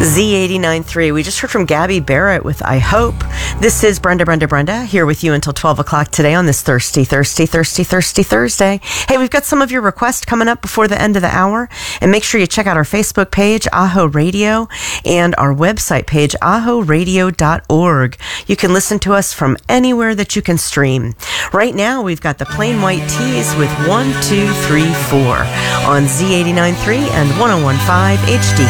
Z89.3. We just heard from Gabby Barrett with I Hope. This is Brenda here with you until 12 o'clock today on this Thursday. Hey, we've got some of your requests coming up before the end of the hour. And make sure you check out our Facebook page, Aho Radio, and our website page, ahoradio.org. You can listen to us from anywhere that you can stream. Right now, we've got the Plain White Tees with 1, 2, 3, 4 on Z89.3 and 101.5 HD3.